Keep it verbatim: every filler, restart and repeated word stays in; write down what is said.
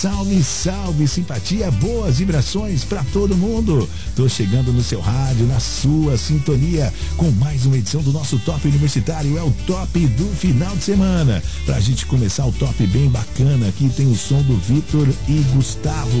Salve, salve, simpatia, boas vibrações pra todo mundo. Tô chegando no seu rádio, na sua sintonia, com mais uma edição do nosso Top Universitário. É o Top do final de semana. Pra gente começar o Top bem bacana, aqui tem o som do Vitor e Gustavo.